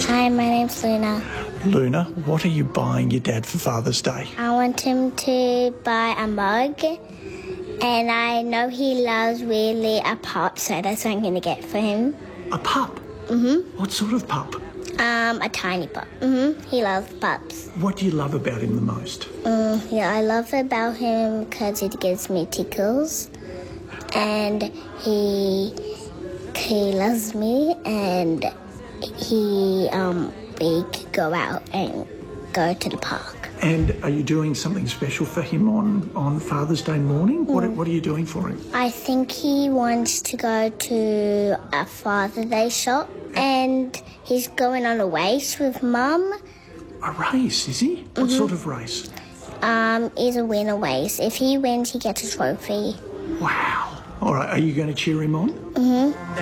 Hi, my name's Luna. Luna, what are you buying your dad for Father's Day? I want him to buy a mug, and I know he loves really a pup, so that's what I'm going to get for him. A pup? Mm-hmm. What sort of pup? A tiny pup. Mm-hmm. He loves pups. What do you love about him the most? Yeah, I love about him because it gives me tickles, and he loves me, and we could go out and go to the park. And are you doing something special for him on Father's Day morning? What are you doing for him? I think he wants to go to a Father's Day shop, and he's going on a race with Mum. A race, is he? What sort of race? Is a winner race. If he wins, he gets a trophy. Wow. All right, are you going to cheer him on? Mm-hmm.